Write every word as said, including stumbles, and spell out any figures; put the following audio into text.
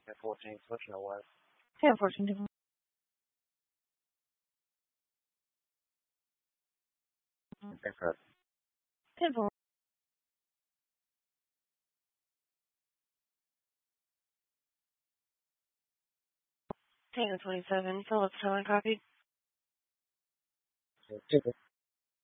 fourteen, switching away. ten fourteen different. Thanks, sir. ten four. Tango twenty-seven, Phillips Tower copy. Ticket.